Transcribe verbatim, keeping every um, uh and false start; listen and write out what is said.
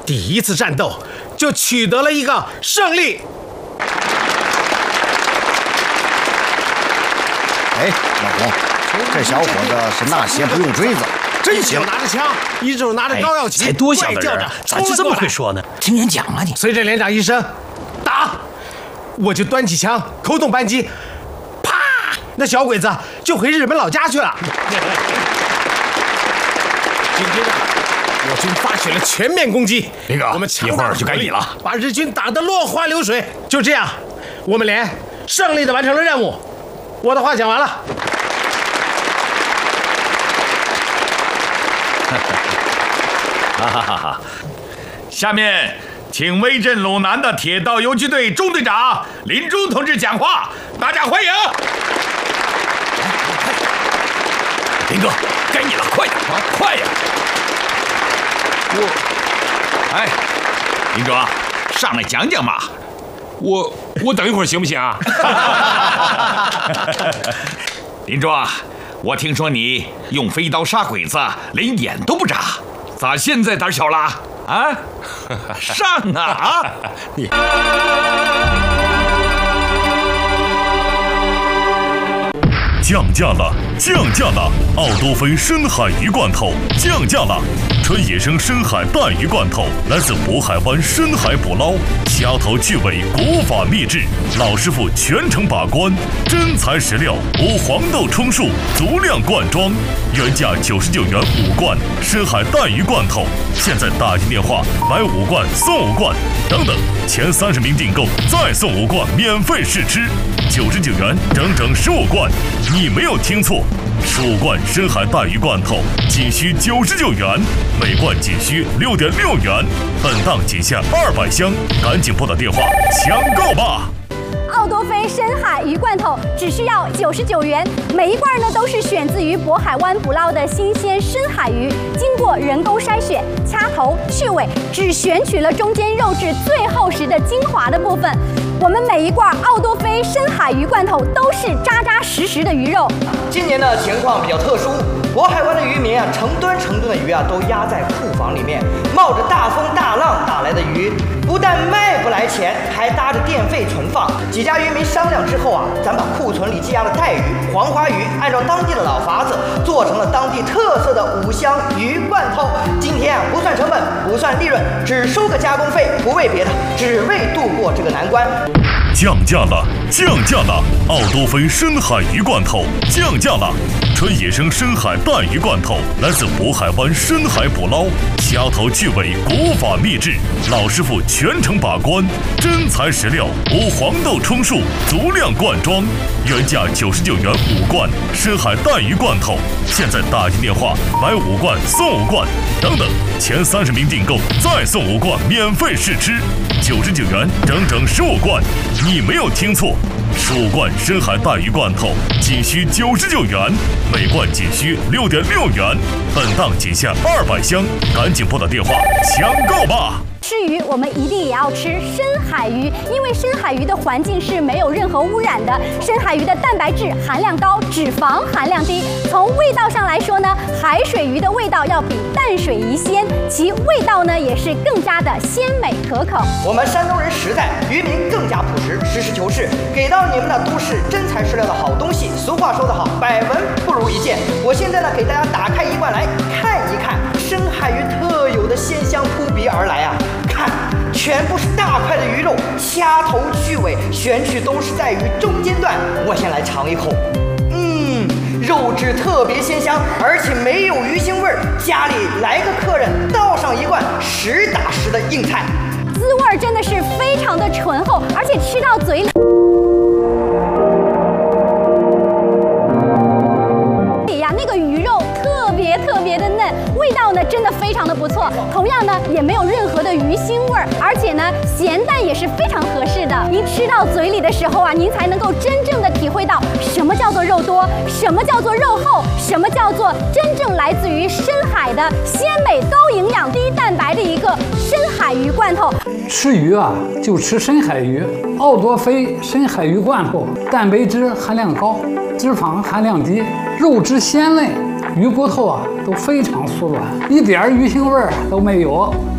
第一次战斗就取得了一个胜利。 哎，老洪，这小伙子是纳鞋不用锥子，真行！ 一手拿着枪，一手拿着高耀旗， 才多小的人，咋就这么会说呢？ 听人讲啊你！ 随着连长一声打，我就端起枪，口捅扳机，啪，那小鬼子就回日本老家去了。紧接着，我军发起了全面攻击。 林哥， 我们一会儿就该你了， 把日军打得落花流水。就这样，我们连胜利地完成了任务。我的话讲完了。 哈哈哈哈！下面请威震鲁南的铁道游击队中队长林中同志讲话，大家欢迎。 林哥，该你了，快点，快呀！ 我，哎，林中，上来讲讲嘛。 我我等一会儿行不行啊？ 林中，我听说你用飞刀杀鬼子，连眼都不眨，咋现在胆小了？啊，上啊啊！ 你。 降价了，降价了！奥多菲深海鱼罐头降价了，纯野生深海带鱼罐头，来自渤海湾深海捕捞，掐头去尾，国法秘制，老师傅全程把关，真材实料，无黄豆充数，足量灌装，原价九十九元五罐深海带鱼罐头，现在打进电话买五罐送五罐，等等，前三十名订购再送五罐免费试吃，九十九元整整十五罐。你没有听错，十五罐深海带鱼罐头仅需九十九元，每罐仅需六点六元，本档仅限二百箱，赶紧拨打电话抢购吧！ 奥多菲深海鱼罐头只需要九十九元，每一罐呢都是选自于渤海湾捕捞的新鲜深海鱼，经过人工筛选、掐头去尾，只选取了中间肉质最厚实的精华的部分。我们每一罐奥多菲深海鱼罐头都是扎扎实实的鱼肉。 今年的情况比较特殊，渤海湾的渔民啊，成吨成吨的鱼啊都压在库房里面，冒着大风大浪打来的鱼，不但卖不来钱，还搭着电费存放。几家渔民商量之后啊，咱把库存里积压的带鱼、黄花鱼，按照当地的老法子，做成了当地特色的五香鱼罐头。今天啊，不算成本，不算利润，只收个加工费，不为别的，只为度过这个难关。 降价了，降价了！奥多菲深海鱼罐头降价了，纯野生深海带鱼罐头，来自渤海湾深海捕捞，掐头去尾，国法秘制，老师傅全程把关，真材实料，无黄豆充数，足量灌装，原价九十九元五罐深海带鱼罐头，现在打进电话买五罐送五罐，等等，前三十名订购再送五罐免费试吃，九十九元整整十五罐。你没有听错，十五罐深海带鱼罐头仅需九十九元，每罐仅需六点六元，本档仅限二百箱，赶紧拨打电话抢购吧！ 吃鱼，我们一定也要吃深海鱼，因为深海鱼的环境是没有任何污染的。深海鱼的蛋白质含量高，脂肪含量低。从味道上来说呢，海水鱼的味道要比淡水鱼鲜，其味道呢也是更加的鲜美可口。 我们山东人实在，渔民更加朴实，实事求是，给到你们的都是真材实料的好东西。俗话说得好，百闻不如一见。我现在呢，给大家打开一罐来看一看，深海鱼特有的鲜香扑鼻而来啊！看，全部是大块的鱼肉，掐头去尾，选取都是在鱼中间段。我先来尝一口，嗯，肉质特别鲜香，而且没有鱼腥味儿。家里来个客人，倒上一罐实打实的硬菜， 滋味真的是非常的醇厚，而且吃到嘴里。那个鱼肉特别特别的嫩，味道呢真的非常的不错。同样呢也没有任何的鱼腥味儿，而且呢咸淡也是非常合适的。您吃到嘴里的时候啊，您才能够真正的体会到什么叫做肉多，什么叫做肉厚，什么叫做真正来自于深海的鲜美、高营养、低蛋白的一个深海鱼罐头。 吃鱼啊就吃深海鱼，奥多菲深海鱼罐头，蛋白质含量高，脂肪含量低，肉质鲜嫩，鱼骨头啊都非常酥软，一点鱼腥味儿都没有。